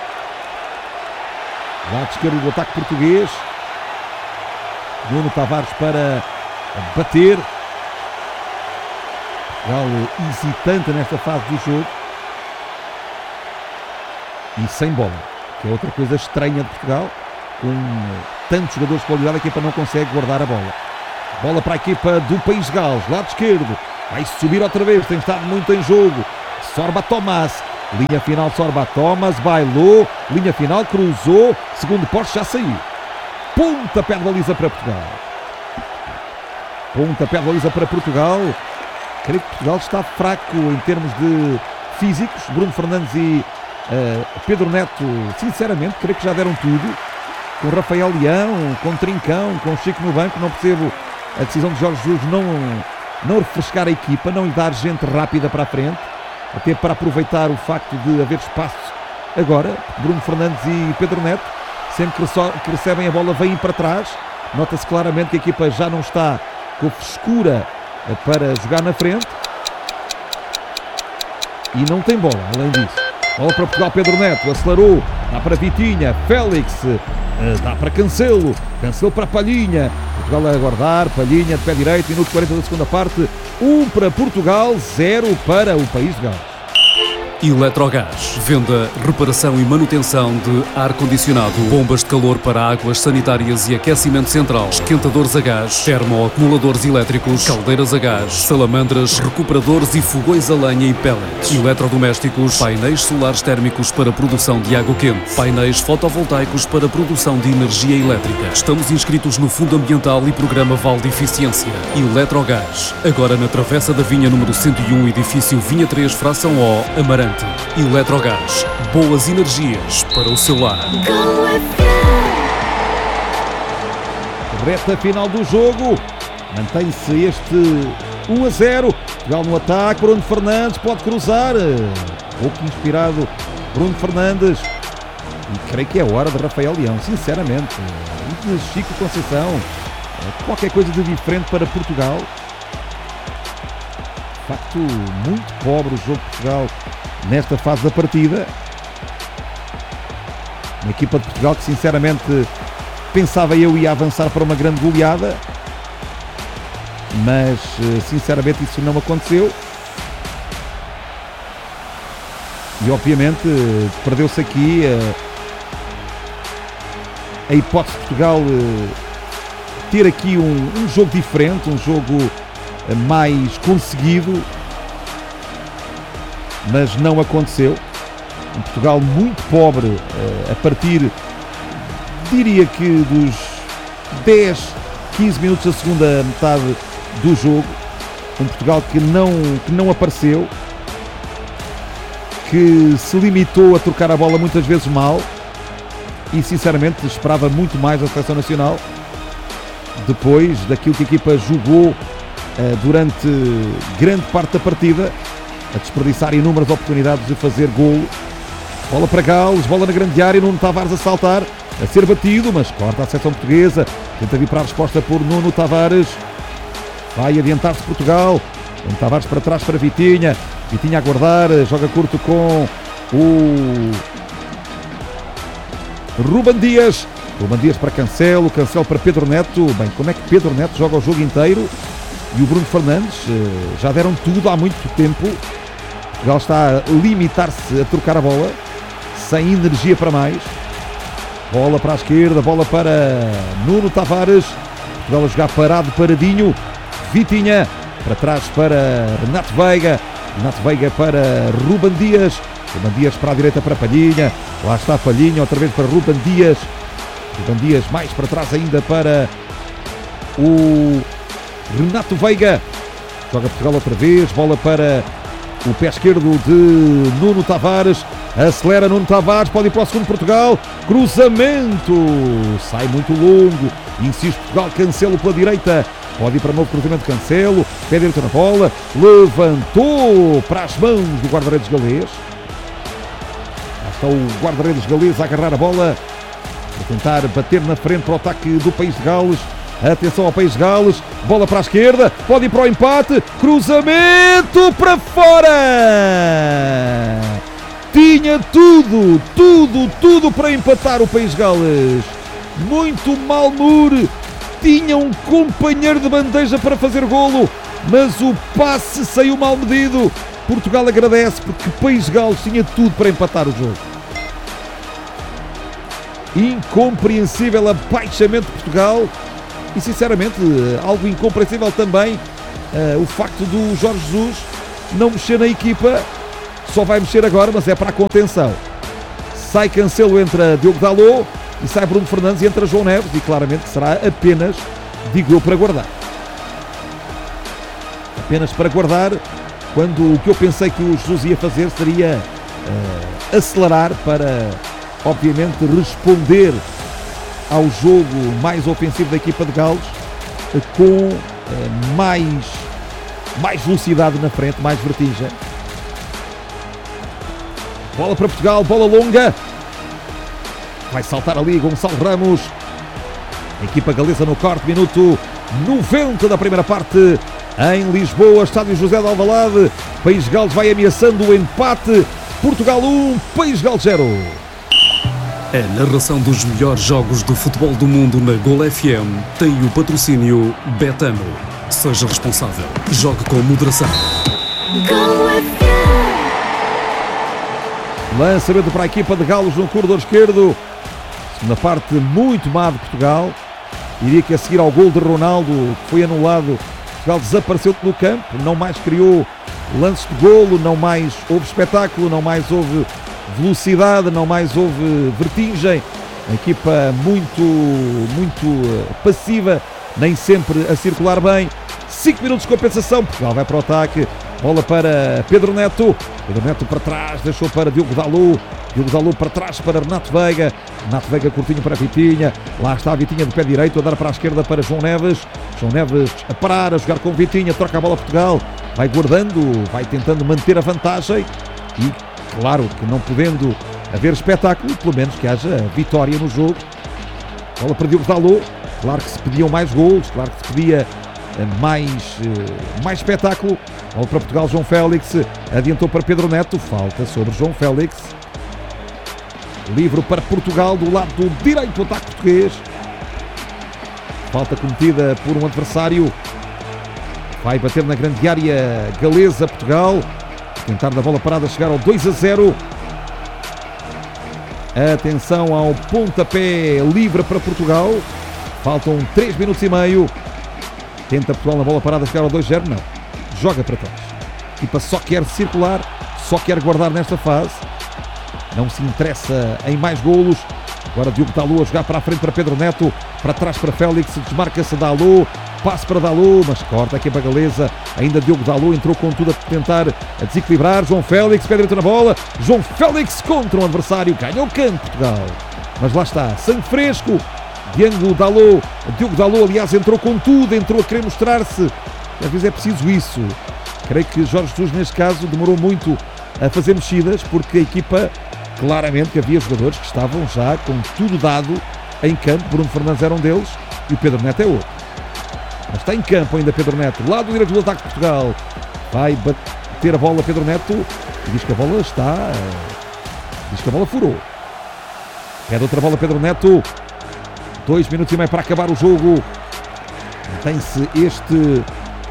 Lado esquerdo do ataque português. Nuno Tavares para bater. Portugal hesitante nesta fase do jogo e sem bola, que é outra coisa estranha de Portugal, com tantos jogadores de qualidade, a equipa não consegue guardar a bola. Bola para a equipa do País de Gales, lado esquerdo, vai subir outra vez, tem estado muito em jogo. Sorba Thomas, linha final Sorba Thomas, bailou, linha final, cruzou, segundo poste já saiu. Pontapé de baliza para Portugal. Pontapé de baliza para Portugal. Creio que Portugal está fraco em termos de físicos. Bruno Fernandes e Pedro Neto, sinceramente, creio que já deram tudo. Com Rafael Leão, com Trincão, com Chico no banco, não percebo a decisão de Jorge Jesus não refrescar a equipa, não lhe dar gente rápida para a frente, até para aproveitar o facto de haver espaço agora. Bruno Fernandes e Pedro Neto, sempre que recebem a bola, vêm para trás. Nota-se claramente que a equipa já não está com frescura para jogar na frente e não tem bola, além disso. Bola para Portugal, Pedro Neto, acelerou, dá para Vitinha, Félix, dá para Cancelo, Cancelo para Palhinha, Portugal a aguardar, Palhinha de pé direito, minuto 40 da segunda parte, 1 para Portugal, 0 para o País de Gales. Eletrogás, venda, reparação e manutenção de ar-condicionado, bombas de calor para águas sanitárias e aquecimento central, esquentadores a gás, termoacumuladores elétricos, caldeiras a gás, salamandras, recuperadores e fogões a lenha e pellets, eletrodomésticos, painéis solares térmicos para produção de água quente, painéis fotovoltaicos para produção de energia elétrica. Estamos inscritos no Fundo Ambiental e Programa Vale de Eficiência. Eletrogás, agora na Travessa da Vinha número 101, edifício Vinha 3, fração O, Amarante. Eletrogás, boas energias para o seu lar. Reta final do jogo, mantém-se este 1-0. Portugal no ataque, Bruno Fernandes pode cruzar, pouco inspirado Bruno Fernandes, e creio que é hora de Rafael Leão, sinceramente, e de Chico Conceição, qualquer coisa de diferente para Portugal. De facto, muito pobre o jogo de Portugal nesta fase da partida. Uma equipa de Portugal que sinceramente pensava eu ia avançar para uma grande goleada, mas sinceramente isso não aconteceu e obviamente perdeu-se aqui a hipótese de Portugal ter aqui um jogo diferente, um jogo mais conseguido, mas não aconteceu. Um Portugal muito pobre a partir, diria que dos 10, 15 minutos da segunda metade do jogo. Um Portugal que não apareceu, que se limitou a trocar a bola muitas vezes mal e sinceramente esperava muito mais da Seleção Nacional depois daquilo que a equipa jogou durante grande parte da partida, a desperdiçar inúmeras oportunidades de fazer golo. Bola para Gales, bola na grande área, Nuno Tavares a saltar, a ser batido, mas corta a seção portuguesa, tenta vir para a resposta por Nuno Tavares, vai adiantar-se Portugal, Nuno Tavares para trás para Vitinha, Vitinha a guardar, joga curto com o Ruben Dias para Cancelo, Cancelo para Pedro Neto. Bem, como é que Pedro Neto joga o jogo inteiro e o Bruno Fernandes já deram tudo há muito tempo. Portugal está a limitar-se a trocar a bola, sem energia para mais. Bola para a esquerda, bola para Nuno Tavares, Portugal a jogar parado, paradinho. Vitinha para trás para Renato Veiga para Ruben Dias para a direita para Palhinha, lá está Palhinha, outra vez para Ruben Dias mais para trás ainda para o Renato Veiga, joga Portugal outra vez, bola para o pé esquerdo de Nuno Tavares, acelera Nuno Tavares, pode ir para o segundo Portugal, cruzamento, sai muito longo, insiste Portugal, Cancelo pela direita, pode ir para novo cruzamento de Cancelo, pé direito na bola, levantou para as mãos do guarda-redes galês, lá está o guarda-redes galês a agarrar a bola, para tentar bater na frente para o ataque do País de Gales. Atenção ao País de Gales, bola para a esquerda, pode ir para o empate, cruzamento para fora! Tinha tudo para empatar o País de Gales. Muito mal Moore, tinha um companheiro de bandeja para fazer golo, mas o passe saiu mal medido. Portugal agradece porque País de Gales tinha tudo para empatar o jogo. Incompreensível abaixamento de Portugal e sinceramente algo incompreensível também o facto do Jorge Jesus não mexer na equipa. Só vai mexer agora, mas é para a contenção. Sai Cancelo, entra Diogo Dalot e sai Bruno Fernandes e entra João Neves e claramente será apenas, digo eu, para guardar. Apenas para guardar, quando o que eu pensei que o Jesus ia fazer seria acelerar para, obviamente, responder ao jogo mais ofensivo da equipa de Gales com mais velocidade na frente, mais vertigem. Bola para Portugal, bola longa. Vai saltar ali Gonçalo Ramos. A equipa galesa no corte, minuto 90 da primeira parte. Em Lisboa, estádio José de Alvalade. País de Gales vai ameaçando o empate. Portugal 1, País de Gales 0. A narração dos melhores jogos do futebol do mundo na Gol FM tem o patrocínio Betano. Seja responsável. Jogue com moderação. Go FM. Lançamento para a equipa de Galos no corredor esquerdo. Segunda parte muito má de Portugal. Diria que a seguir ao gol de Ronaldo, que foi anulado, Portugal desapareceu do campo. Não mais criou lances de golo, não mais houve espetáculo, não mais houve velocidade, não mais houve vertigem. A equipa muito passiva, nem sempre a circular bem. 5 minutos de compensação. Portugal vai para o ataque. Bola para Pedro Neto. Pedro Neto para trás, deixou para Diogo Dalot. Diogo Dalot para trás para Renato Veiga. Renato Veiga curtinho para Vitinha. Lá está a Vitinha de pé direito, a dar para a esquerda para João Neves. João Neves a parar, a jogar com Vitinha, troca a bola a Portugal. Vai guardando, vai tentando manter a vantagem. E claro que não podendo haver espetáculo, pelo menos que haja vitória no jogo. Bola para Diogo Dalot. Claro que se pediam mais golos, claro que se pedia mais espetáculo. Bola para Portugal, João Félix adiantou para Pedro Neto, falta sobre João Félix. Livre para Portugal do lado direito do ataque português. Falta cometida por um adversário. Vai bater na grande área galesa Portugal. Tentar da bola parada chegar ao 2-0. Atenção ao pontapé livre para Portugal. Faltam 3 minutos e meio. Tenta Portugal na bola parada chegar ao 2-0. Não. Joga para trás. A equipa só quer circular, só quer guardar nesta fase. Não se interessa em mais golos. Agora Diogo Dalot a jogar para a frente para Pedro Neto. Para trás para Félix. Desmarca-se Dalot. Passe para Dalot, mas corta a equipa galesa. Ainda Diogo Dalot entrou com tudo a tentar desequilibrar. João Félix, pé direito na bola. João Félix contra um adversário. Ganha o canto Portugal. Mas lá está, sangue fresco. Diogo Dalot, aliás, entrou com tudo. Entrou a querer mostrar-se. Às vezes é preciso isso. Creio que Jorge Jesus, neste caso, demorou muito a fazer mexidas, porque a equipa, claramente, que havia jogadores que estavam já com tudo dado em campo. Bruno Fernandes era um deles e o Pedro Neto é outro. Mas está em campo ainda Pedro Neto, lado direito do ataque de Portugal. Vai bater a bola Pedro Neto e diz que a bola está... diz que a bola furou. Pede outra bola Pedro Neto. 2 minutos e meio para acabar o jogo. Tem-se este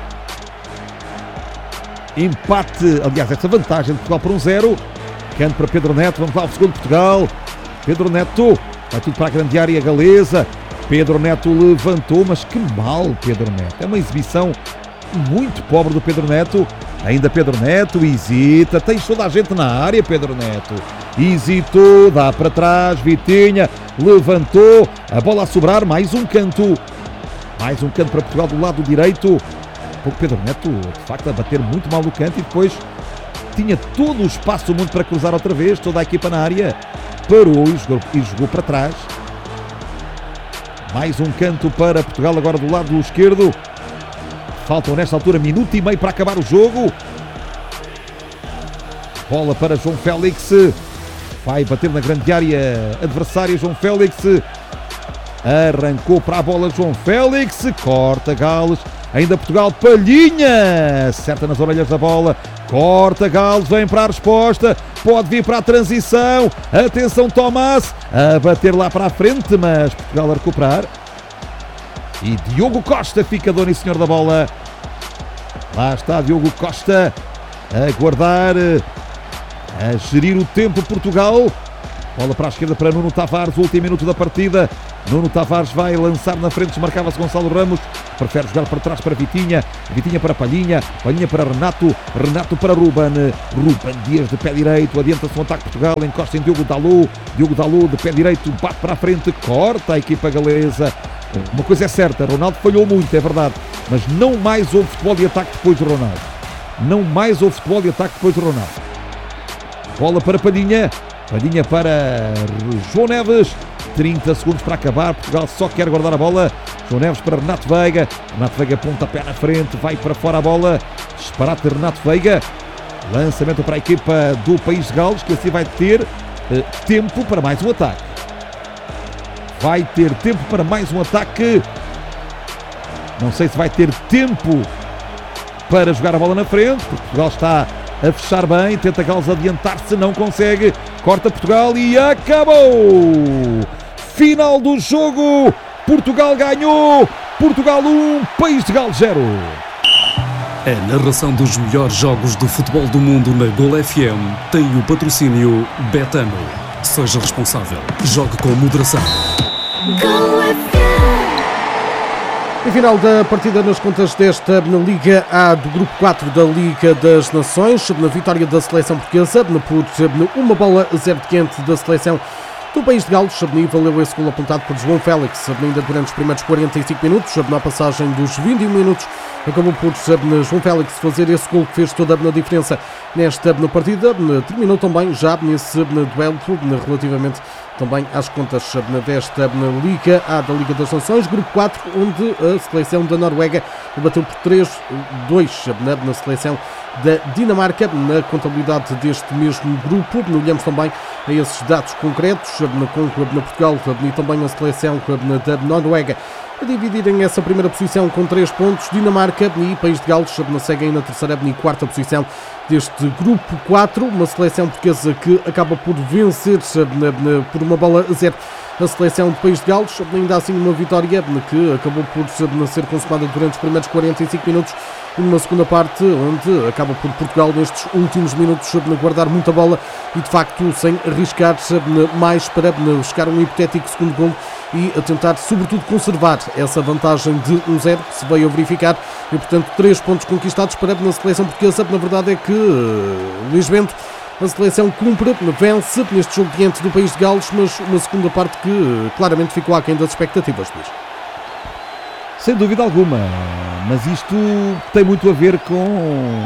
empate, aliás, esta vantagem de Portugal por 1-0. Canto para Pedro Neto, vamos lá ao segundo de Portugal. Pedro Neto, vai tudo para a grande área galesa. Pedro Neto levantou, mas que mal Pedro Neto. É uma exibição muito pobre do Pedro Neto. Ainda Pedro Neto hesita, tens toda a gente na área, Pedro Neto. Hesitou, dá para trás, Vitinha levantou, a bola a sobrar, mais um canto. Mais um canto para Portugal do lado direito. O Pedro Neto, de facto, a bater muito mal no canto e depois tinha todo o espaço do mundo para cruzar outra vez. Toda a equipa na área parou e jogou para trás. Mais um canto para Portugal agora do lado esquerdo. Faltam nesta altura minuto e meio para acabar o jogo. Bola para João Félix. Vai bater na grande área adversária. João Félix arrancou para a bola. João Félix corta Gales. Ainda Portugal, Palhinha acerta nas orelhas da bola. Corta Gales, vem para a resposta. Pode vir para a transição. Atenção Tomás a bater lá para a frente, mas Portugal a recuperar. E Diogo Costa fica dono e senhor da bola. Lá está Diogo Costa a guardar, a gerir o tempo Portugal. Bola para a esquerda para Nuno Tavares, último minuto da partida. Nuno Tavares vai lançar na frente, desmarcava-se Gonçalo Ramos. Prefere jogar para trás para Vitinha. Vitinha para Palhinha. Palhinha para Renato. Renato para Ruben. Ruben Dias de pé direito. Adianta-se um ataque Portugal. Encosta em Diogo Dalot. Diogo Dalot de pé direito. Bate para a frente. Corta a equipa galesa. Uma coisa é certa. Ronaldo falhou muito, é verdade. Mas não mais houve futebol de ataque depois de Ronaldo. Não mais houve futebol de ataque depois de Ronaldo. Bola para Palhinha. Palhinha para João Neves. 30 segundos para acabar. Portugal só quer guardar a bola. João Neves para Renato Veiga. Renato Veiga pontapé na frente. Vai para fora a bola. Disparate de Renato Veiga. Lançamento para a equipa do País de Gales, que assim vai ter tempo para mais um ataque. Vai ter tempo para mais um ataque. Não sei se vai ter tempo para jogar a bola na frente, porque Portugal está a fechar bem. Tenta Gales adiantar-se, não consegue. Corta Portugal e acabou! Final do jogo! Portugal ganhou! Portugal 1, País de Gales 0. A narração dos melhores jogos do futebol do mundo na Gol FM tem o patrocínio Betano. Seja responsável. Jogue com moderação. Go FM. E final da partida nas contas desta na Liga A do Grupo 4 da Liga das Nações, na vitória da seleção portuguesa, por 1-0 diante da seleção do País de Gales. Valeu esse gol apontado por João Félix, ainda durante os primeiros 45 minutos, na passagem dos 21 minutos, acabou por João Félix fazer esse gol que fez toda a diferença nesta partida. Terminou também já nesse duelo relativamente também às contas desta Liga A da Liga das Nações, Grupo 4, onde a seleção da Noruega bateu por 3-2 na seleção da Dinamarca. Na contabilidade deste mesmo grupo, olhamos também a esses dados concretos, com Portugal e também a seleção da Noruega a dividirem essa primeira posição com 3 pontos. Dinamarca e País de Gales seguem na terceira e quarta posição deste grupo 4. Uma seleção portuguesa que acaba por vencer por 1-0 a seleção de País de Gales. Ainda assim uma vitória que acabou por ser consumada durante os primeiros 45 minutos. Numa segunda parte onde acaba por Portugal nestes últimos minutos guardar muita bola e de facto sem arriscar mais para buscar um hipotético segundo golo e a tentar sobretudo conservar essa vantagem de 1-0 que se veio a verificar e portanto 3 pontos conquistados para a seleção portuguesa. Na verdade é que Luís Bento, a seleção cumpre, vence neste jogo diante do País de Gales, mas uma segunda parte que claramente ficou aquém das expectativas, Luís. Sem dúvida alguma, mas isto tem muito a ver com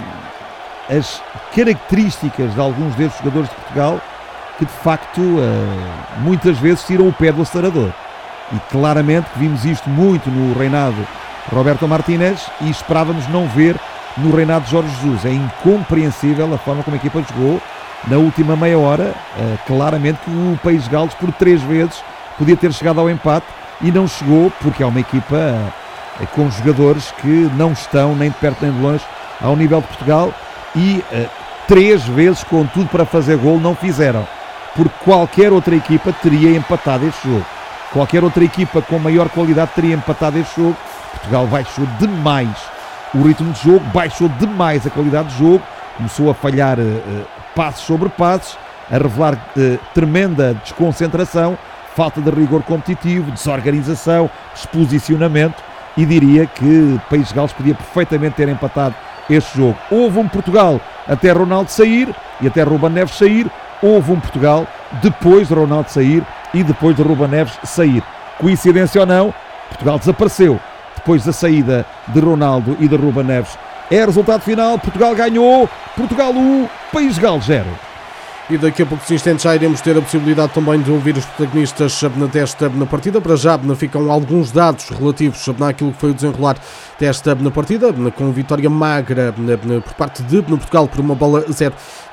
as características de alguns desses jogadores de Portugal que de facto muitas vezes tiram o pé do acelerador. E claramente vimos isto muito no reinado de Roberto Martínez e esperávamos não ver no reinado de Jorge Jesus. É incompreensível a forma como a equipa jogou na última meia hora. Claramente que o País de Gales por 3 vezes podia ter chegado ao empate e não chegou, porque é uma equipa com jogadores que não estão nem de perto nem de longe ao nível de Portugal e 3 vezes com tudo para fazer gol não fizeram, porque qualquer outra equipa teria empatado este jogo. Qualquer outra equipa com maior qualidade teria empatado este jogo. Portugal baixou demais o ritmo de jogo, baixou demais a qualidade de jogo, começou a falhar passos sobre passos, a revelar tremenda desconcentração, falta de rigor competitivo, desorganização, desposicionamento, e diria que País de Gales podia perfeitamente ter empatado este jogo. Houve um Portugal até Ronaldo sair e até Ruben Neves sair, houve um Portugal depois de Ronaldo sair e depois de Ruben Neves sair. Coincidência ou não, Portugal desapareceu depois da saída de Ronaldo e de Ruben Neves. É resultado final, Portugal ganhou, Portugal 1, País de Gales 0. E daqui a poucos instantes já iremos ter a possibilidade também de ouvir os protagonistas desta partida. Para já ficam alguns dados relativos àquilo que foi o desenrolar desta partida, com vitória magra por parte de Portugal por 1-0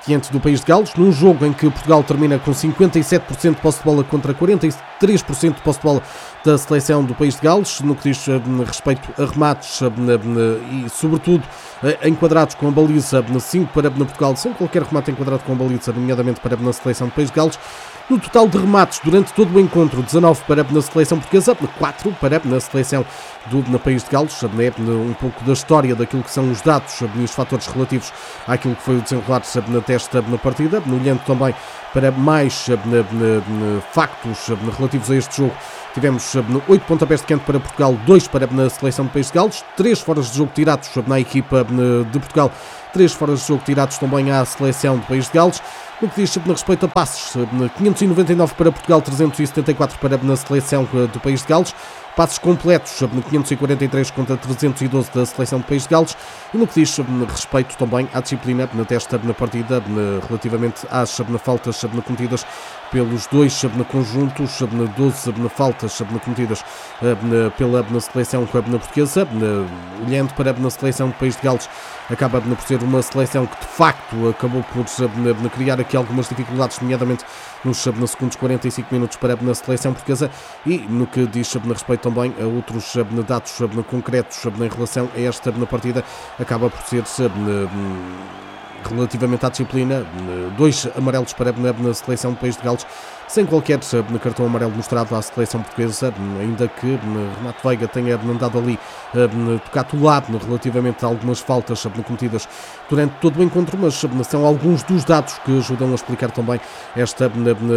diante do país de Gales, num jogo em que Portugal termina com 57% de posse de bola contra 43% de posse de bola da seleção do país de Gales, no que diz respeito a remates e, sobretudo, enquadrados com a baliza, 5 para Portugal, sem qualquer remate enquadrado com a baliza, nomeadamente para a seleção do país de Gales. No total de remates, durante todo o encontro, 19 para a seleção portuguesa, 4 para a seleção do país de Gales. Um pouco da história daquilo que são os dados e os fatores relativos àquilo que foi o desenrolar desta partida, olhando também para mais factos relativos a este jogo. Tivemos 8 pontapés de canto para Portugal, 2 para a seleção do país de Gales, 3 foras de jogo tirados na equipa de Portugal, 3 foras de jogo tirados também à seleção do país de Gales. No que diz respeito a passes, 599 para Portugal, 374 para a seleção do país de Gales. Passes completos, 543 contra 312 da seleção do país de Gales. E no que diz respeito também à disciplina desta partida, relativamente às faltas cometidas pelos dois conjuntos, 12 faltas cometidas pela seleção portuguesa. Olhando para a seleção do país de Gales, acaba por ser uma seleção que de facto acabou por criar aqui algumas dificuldades, nomeadamente nos segundos 45 minutos para a seleção portuguesa. E no que diz respeito também a outros dados concretos em relação a esta partida, acaba por ser relativamente à disciplina, 2 amarelos para a seleção do país de Gales, sem qualquer cartão amarelo mostrado à seleção portuguesa, ainda que Renato Veiga tenha andado ali tocado do lado relativamente a algumas faltas cometidas durante todo o encontro, mas são alguns dos dados que ajudam a explicar também esta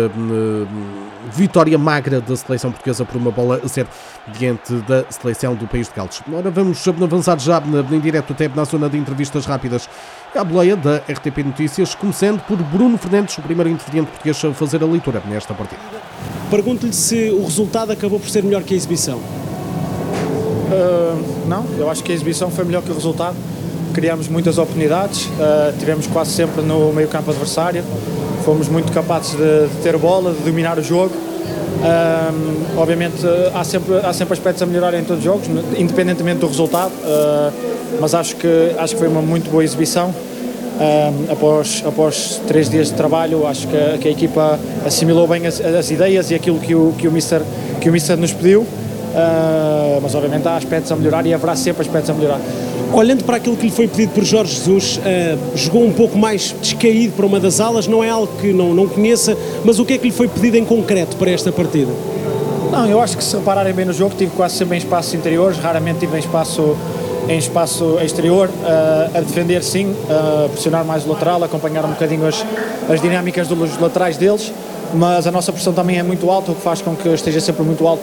vitória magra da seleção portuguesa por 1-0 diante da seleção do país de Gales. Agora vamos avançar já em direto até na zona de entrevistas rápidas à boleia da RTP Notícias, começando por Bruno Fernandes, o primeiro interveniente português a fazer a leitura nesta partida. Pergunto-lhe se o resultado acabou por ser melhor que a exibição. Não, eu acho que a exibição foi melhor que o resultado. Criámos muitas oportunidades, tivemos quase sempre no meio campo adversário, fomos muito capazes de ter bola, de dominar o jogo. Obviamente há sempre aspectos a melhorar em todos os jogos, independentemente do resultado, mas acho que foi uma muito boa exibição. Após 3 dias de trabalho, acho que a equipa assimilou bem as ideias e aquilo que o Mister nos pediu, mas obviamente há aspectos a melhorar e haverá sempre aspectos a melhorar. Olhando para aquilo que lhe foi pedido por Jorge Jesus, jogou um pouco mais descaído para uma das alas, não é algo que não conheça, mas o que é que lhe foi pedido em concreto para esta partida? Não, eu acho que se repararem bem no jogo, tive quase sempre em espaços interiores, raramente tive em espaço exterior, a defender sim, a pressionar mais o lateral, acompanhar um bocadinho as dinâmicas dos laterais deles, mas a nossa pressão também é muito alta, o que faz com que esteja sempre muito alto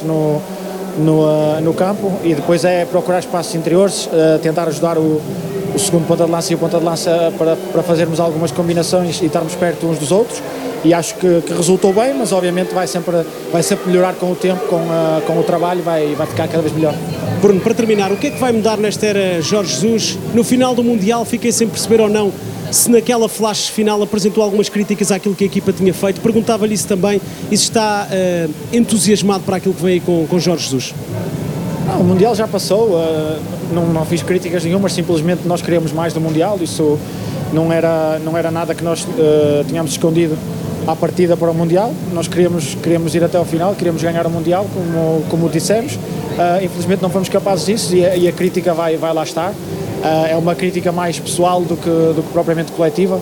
no campo, e depois é procurar espaços interiores, tentar ajudar o segundo ponta de lança e o ponta de lança para fazermos algumas combinações e estarmos perto uns dos outros, e acho que resultou bem, mas obviamente vai sempre melhorar com o tempo, com o trabalho, vai ficar cada vez melhor. Bruno, para terminar, o que é que vai mudar nesta era Jorge Jesus? No final do Mundial fiquei sem perceber ou não se naquela flash final apresentou algumas críticas àquilo que a equipa tinha feito. Perguntava-lhe isso também, e se está entusiasmado para aquilo que vem aí com Jorge Jesus. O Mundial já passou, não fiz críticas nenhumas, simplesmente nós queríamos mais do Mundial, isso não era nada que nós tínhamos escondido à partida para o Mundial. Nós queríamos ir até ao final, queríamos ganhar o Mundial, como dissemos. Infelizmente não fomos capazes disso e a crítica vai lá estar. É uma crítica mais pessoal do que propriamente coletiva.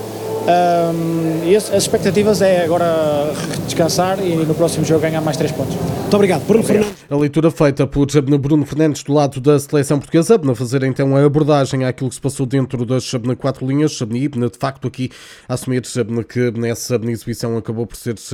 E as expectativas é agora descansar e no próximo jogo ganhar mais 3 pontos. Muito obrigado, Bruno Fernandes. A leitura feita por Bruno Fernandes do lado da seleção portuguesa, a fazer então a abordagem àquilo que se passou dentro das 4 linhas e de facto aqui a assumir que nessa exibição acabou por ser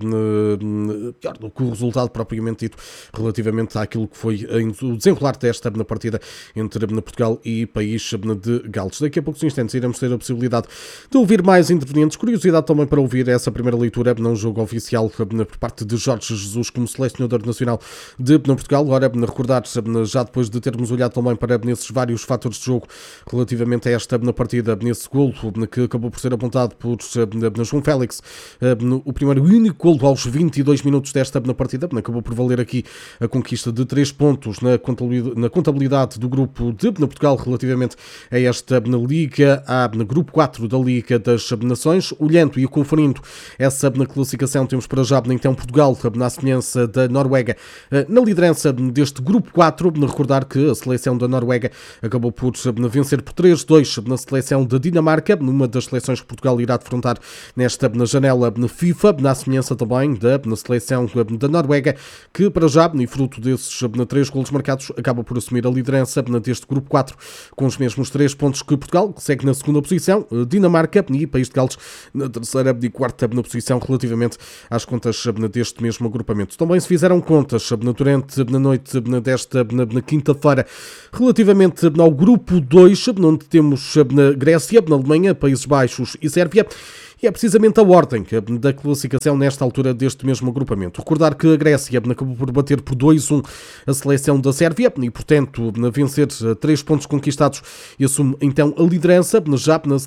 pior do que o resultado propriamente dito relativamente àquilo que foi o desenrolar desta partida entre Portugal e país de Gales. Daqui a poucos instantes iremos ter a possibilidade de ouvir mais intervenientes. Curiosidade também para ouvir essa primeira leitura num jogo oficial por parte de Jorge Jesus como selecionador nacional de Portugal. Agora, recordar, já depois de termos olhado também para nesses vários fatores de jogo relativamente a esta partida, nesse golo que acabou por ser apontado por João Félix, o primeiro e único golo aos 22 minutos desta partida, acabou por valer aqui a conquista de 3 pontos na contabilidade do grupo de Portugal relativamente a esta Liga A, no grupo 4 da Liga das nações, olhando e conferindo essa na classificação, temos para já então Portugal, na semelhança da Noruega, na liderança deste grupo 4. Recordar que a seleção da Noruega acabou por vencer por 3-2 na seleção da Dinamarca, numa das seleções que Portugal irá defrontar nesta janela FIFA, na semelhança também na seleção da Noruega, que para já, e fruto desses 3 golos marcados, acaba por assumir a liderança deste grupo 4, com os mesmos 3 pontos que Portugal, que segue na segunda posição, Dinamarca e País de Gales na terceira e quarta posição, relativamente às contas deste mesmo agrupamento. Também se fizeram contas durante a noite desta na quinta-feira, relativamente ao grupo 2, onde temos Grécia, Alemanha, Países Baixos e Sérvia. E é precisamente a ordem da classificação nesta altura deste mesmo agrupamento. Recordar que a Grécia acabou por bater por 2-1 a seleção da Sérvia e, portanto, vencer 3 pontos conquistados e assume então a liderança. Já na